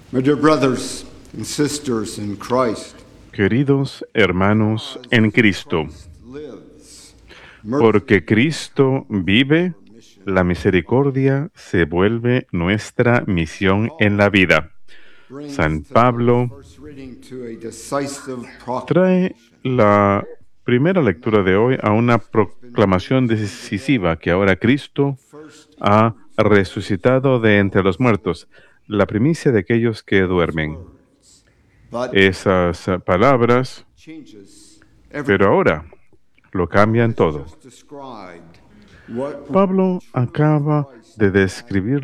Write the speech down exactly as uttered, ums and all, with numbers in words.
My dear brothers and sisters in Christ, Queridos hermanos en Cristo, lives. porque Cristo vive, la misericordia se vuelve nuestra misión en la vida. San Pablo First reading to a decisive proclamation. trae la primera lectura de hoy a una proclamación decisiva que ahora Cristo ha resucitado de entre los muertos, la primicia de aquellos que duermen. But Esas eh, palabras, changes every pero ahora lo cambian todo. just described what Pablo acaba de describir